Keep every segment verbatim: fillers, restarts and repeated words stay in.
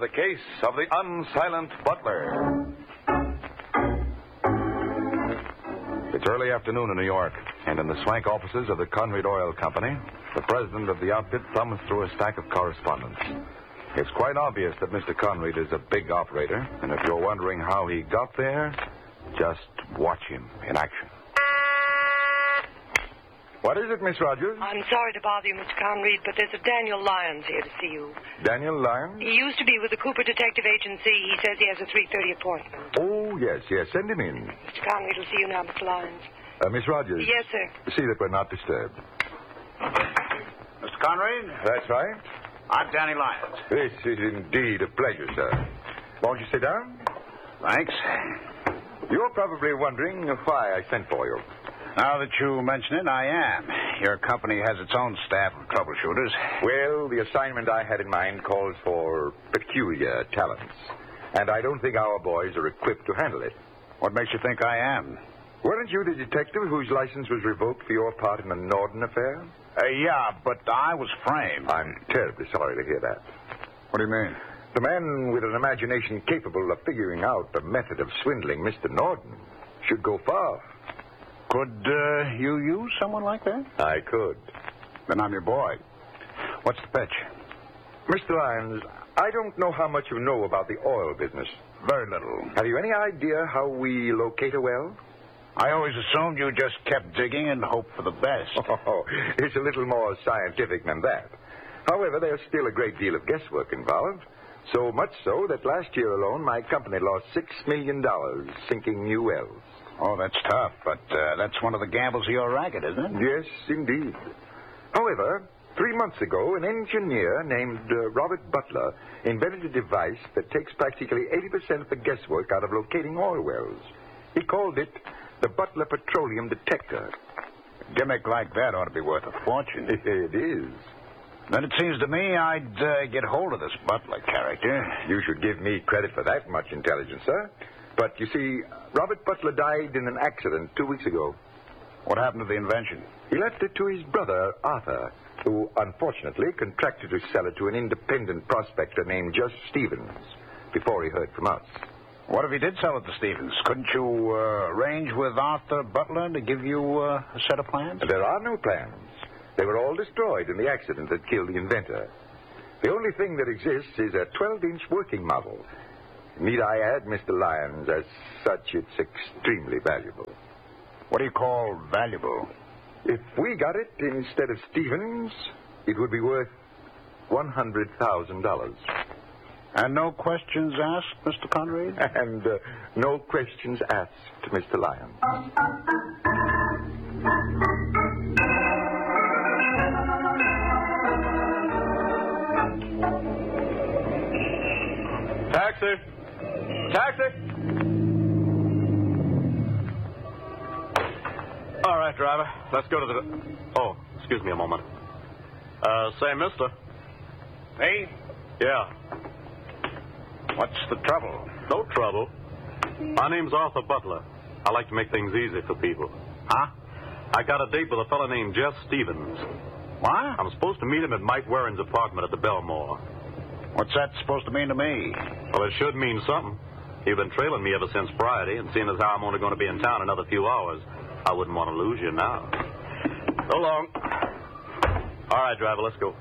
the case of the unsilent butler. It's early afternoon in New York, and in the swank offices of the Conrad Oil Company, the president of the outfit thumbs through a stack of correspondence. It's quite obvious that Mister Conrad is a big operator, and if you're wondering how he got there, just watch him in action. What is it, Miss Rogers? I'm sorry to bother you, Mister Conrad, but there's a Daniel Lyons here to see you. Daniel Lyons? He used to be with the Cooper Detective Agency. He says he has a three thirty appointment. Oh, yes, yes. Send him in. Mister Conrad will see you now, Mister Lyons. Uh, Miss Rogers? Yes, sir. See that we're not disturbed. Mister Conrad? That's right. I'm Danny Lyons. This is indeed a pleasure, sir. Won't you sit down? Thanks. You're probably wondering why I sent for you. Now that you mention it, I am. Your company has its own staff of troubleshooters. Well, the assignment I had in mind calls for peculiar talents, and I don't think our boys are equipped to handle it. What makes you think I am? Weren't you the detective whose license was revoked for your part in the Norden affair? Uh, yeah, but I was framed. I'm terribly sorry to hear that. What do you mean? The man with an imagination capable of figuring out the method of swindling Mister Norden should go far. Could uh, you use someone like that? I could. Then I'm your boy. What's the pitch? Mister Lyons, I don't know how much you know about the oil business. Very little. Have you any idea how we locate a well? I always assumed you just kept digging and hoped for the best. Oh, it's a little more scientific than that. However, there's still a great deal of guesswork involved. So much so that last year alone, my company lost six million dollars sinking new wells. Oh, that's tough, but uh, that's one of the gambles of your racket, isn't it? Yes, indeed. However, three months ago, an engineer named uh, Robert Butler invented a device that takes practically eighty percent of the guesswork out of locating oil wells. He called it the Butler Petroleum Detector. A gimmick like that ought to be worth a fortune. It is. Then it seems to me I'd uh, get hold of this Butler character. You should give me credit for that much intelligence, sir. But, you see, Robert Butler died in an accident two weeks ago. What happened to the invention? He left it to his brother, Arthur, who unfortunately contracted to sell it to an independent prospector named Just Stevens before he heard from us. What if he did sell it to Stevens? Couldn't you uh, arrange with Arthur Butler to give you uh, a set of plans? There are no plans. They were all destroyed in the accident that killed the inventor. The only thing that exists is a twelve-inch working model. Need I add, Mister Lyons, as such, it's extremely valuable. What do you call valuable? If we got it instead of Stevens, it would be worth one hundred thousand dollars. And no questions asked, Mister Conrad? And uh, no questions asked, Mister Lyons. Taxi! Taxi! All right, driver. Let's go to the... Oh, excuse me a moment. Uh, say, mister. Me? Yeah. What's the trouble? No trouble. My name's Arthur Butler. I like to make things easy for people. Huh? I got a date with a fellow named Jeff Stevens. What? I'm supposed to meet him at Mike Warren's apartment at the Belmore. What's that supposed to mean to me? Well, it should mean something. You've been trailing me ever since Friday, and seeing as how I'm only going to be in town another few hours, I wouldn't want to lose you now. So long. All right, driver, let's go.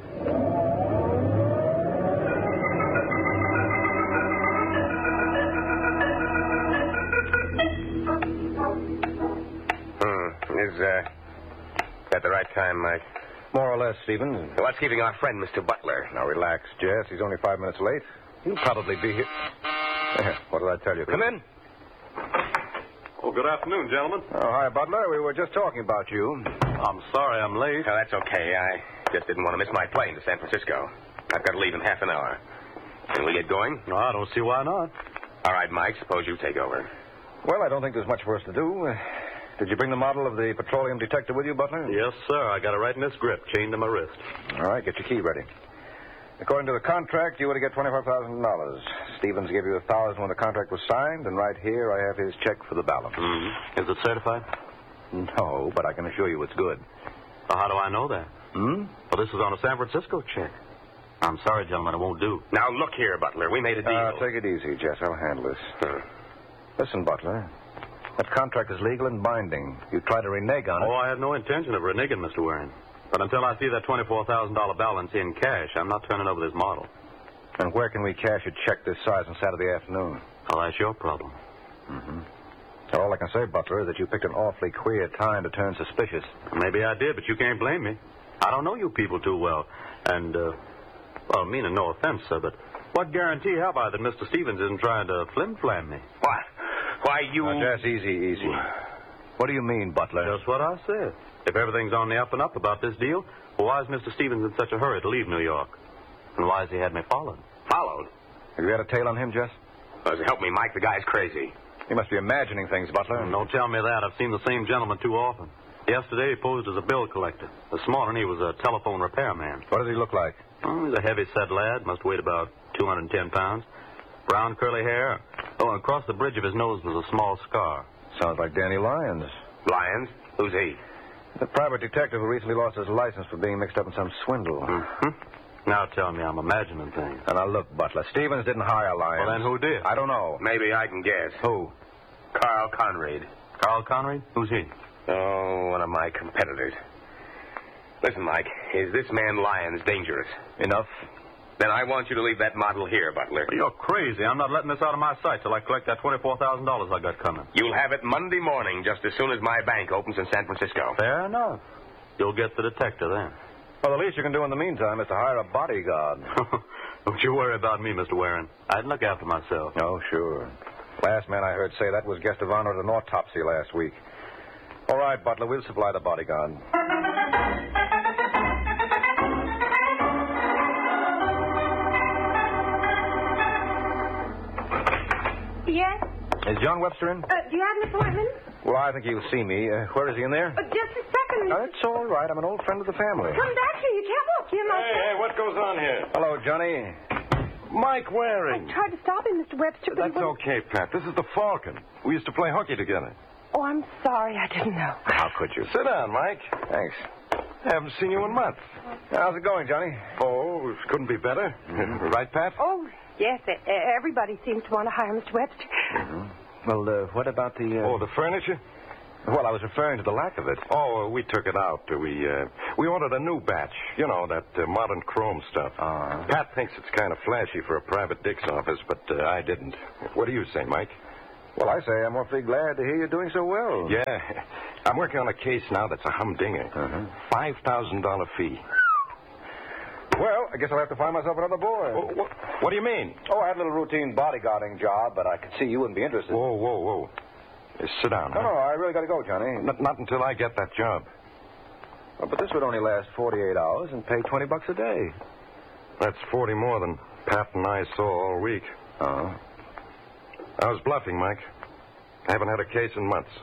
Hmm. Is, uh, at the right time, Mike? More or less, Stevens. So what's keeping our friend, Mister Butler? Now, relax, Jess. He's only five minutes late. He'll probably be here. What did I tell you? Come in. Oh, good afternoon, gentlemen. Oh, hi, Butler. We were just talking about you. I'm sorry I'm late. Oh, that's okay. I just didn't want to miss my plane to San Francisco. I've got to leave in half an hour. Can we get going? No, I don't see why not. All right, Mike, suppose you take over. Well, I don't think there's much for us to do. Uh, did you bring the model of the petroleum detector with you, Butler? Yes, sir. I got it right in this grip, chained to my wrist. All right, get your key ready. According to the contract, you were to get twenty-five thousand dollars. Stevens gave you a thousand dollars when the contract was signed, and right here I have his check for the balance. Mm-hmm. Is it certified? No, but I can assure you it's good. Well, how do I know that? Hmm? Well, this is on a San Francisco check. I'm sorry, gentlemen, it won't do. Now, look here, Butler. We made a deal. Uh, take it easy, Jess. I'll handle this. Huh. Listen, Butler. That contract is legal and binding. You try to renege on it. Oh, I have no intention of reneging, Mister Waring. But until I see that twenty-four thousand dollars balance in cash, I'm not turning over this model. And where can we cash a check this size on Saturday afternoon? Oh, that's your problem. Mm-hmm. All I can say, Butler, is that you picked an awfully queer time to turn suspicious. Maybe I did, but you can't blame me. I don't know you people too well. And, uh, well, meaning no offense, sir, but what guarantee have I that Mister Stevens isn't trying to flim-flam me? What? Why, you... Now, Jess, easy, easy. What do you mean, Butler? Just what I said. If everything's on the up and up about this deal, well, why is Mister Stevens in such a hurry to leave New York? And why has he had me followed? Followed? Have you had a tail on him, Jess? Well, help me, Mike. The guy's crazy. You must be imagining things, Butler. Don't tell me that. I've seen the same gentleman too often. Yesterday, he posed as a bill collector. This morning, he was a telephone repairman. What does he look like? Oh, he's a heavy-set lad. Must weigh about two hundred ten pounds. Brown curly hair. Oh, and across the bridge of his nose was a small scar. Sounds like Danny Lyons. Lyons? Who's he? The private detective who recently lost his license for being mixed up in some swindle. Mm-hmm. Now tell me I'm imagining things. And now look, Butler, Stevens didn't hire Lyons. Well, then who did? I don't know. Maybe I can guess. Who? Carl Conrad. Carl Conrad? Who's he? Oh, one of my competitors. Listen, Mike, is this man Lyons dangerous? Enough. Then I want you to leave that model here, Butler. Well, you're crazy. I'm not letting this out of my sight till I collect that twenty-four thousand dollars I got coming. You'll have it Monday morning, just as soon as my bank opens in San Francisco. Fair enough. You'll get the detective then. Well, the least you can do in the meantime is to hire a bodyguard. Don't you worry about me, Mister Waring. I'd look after myself. Oh, sure. Last man I heard say that was guest of honor at an autopsy last week. All right, Butler, we'll supply the bodyguard. Yes? Is John Webster in? Uh, do you have an appointment? Well, I think he'll see me. Uh, where is he, in there? Uh, just a second. No, it's all right. I'm an old friend of the family. Come back here. You can't walk in like that. what goes on here? Hello, Johnny. Mike Waring. I tried to stop him, Mister Webster, but That's he wouldn't... okay, Pat. This is the Falcon. We used to play hooky together. Oh, I'm sorry. I didn't know. How could you? Sit down, Mike. Thanks. I haven't seen you in months. How's it going, Johnny? Oh, couldn't be better. Right, Pat? Oh, yes. e- Everybody seems to want to hire Mister Webster. Mm-hmm. Well, uh, what about the... Uh... Oh, the furniture? Well, I was referring to the lack of it. Oh, we took it out. We uh, we ordered a new batch. You know, that uh, modern chrome stuff. Uh-huh. Pat thinks it's kind of flashy for a private dick's office, but uh, I didn't. What do you say, Mike? Well, I say I'm awfully glad to hear you're doing so well. Yeah. I'm working on a case now that's a humdinger. Uh-huh. five thousand dollars fee. Well, I guess I'll have to find myself another boy. Oh, what, what do you mean? Oh, I had a little routine bodyguarding job, but I could see you wouldn't be interested. Whoa, whoa, whoa. Uh, sit down. No, huh? no, I really got to go, Johnny. Not, not until I get that job. Well, but this would only last forty-eight hours and pay twenty bucks a day. That's forty more than Pat and I saw all week. Uh-huh. I was bluffing, Mike. I haven't had a case in months.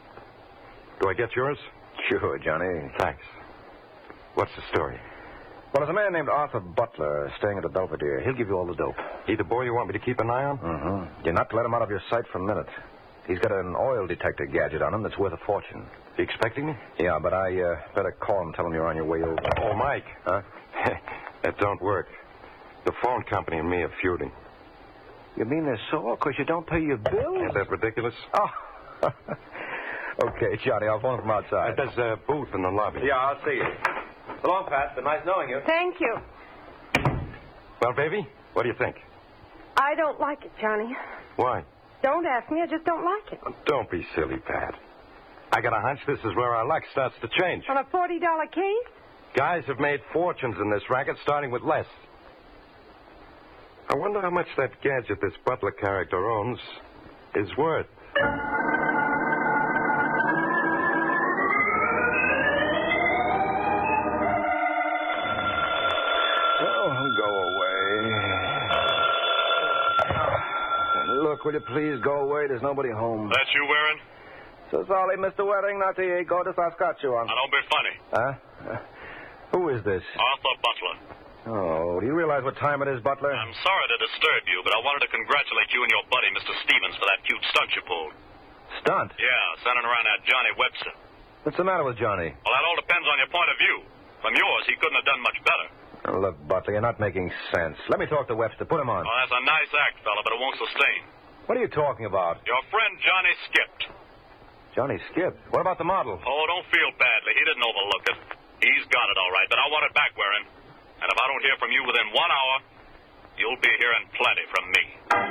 Do I get yours? Sure, Johnny. Thanks. What's the story? Well, there's a man named Arthur Butler staying at the Belvedere. He'll give you all the dope. He the boy you want me to keep an eye on? Mm-hmm. You're not to let him out of your sight for a minute. He's got an oil detector gadget on him that's worth a fortune. You expecting me? Yeah, but I uh, better call him, tell him you're on your way over. Oh, Mike. Huh? That don't work. The phone company and me are feuding. You mean they're sore because you don't pay your bills? Is that ridiculous? Oh. Okay, Johnny, I'll phone from outside. There's a booth in the lobby. Yeah, I'll see you. So long, Pat. Been nice knowing you. Thank you. Well, baby, what do you think? I don't like it, Johnny. Why? Don't ask me. I just don't like it. Don't be silly, Pat. I got a hunch this is where our luck starts to change. On a forty dollar case? Guys have made fortunes in this racket, starting with less. I wonder how much that gadget this Butler character owns is worth. Oh, go away. Look, will you please go away? There's nobody home. That's you, Waring? So sorry, Mister Waring, not to go to Saskatchewan. Now, don't be funny. Huh? Uh, who is this? Arthur Butler. Oh, do you realize what time it is, Butler? I'm sorry to disturb you, but I wanted to congratulate you and your buddy, Mister Stevens, for that cute stunt you pulled. Stunt? Yeah, sending around that Johnny Webster. What's the matter with Johnny? Well, that all depends on your point of view. From yours, he couldn't have done much better. Oh, look, Butler, you're not making sense. Let me talk to Webster. Put him on. Oh, that's a nice act, fella, but it won't sustain. What are you talking about? Your friend Johnny skipped. Johnny skipped. What about the model? Oh, don't feel badly. He didn't overlook it. He's got it all right, but I want it back, Warren. And if I don't hear from you within one hour, you'll be hearing plenty from me.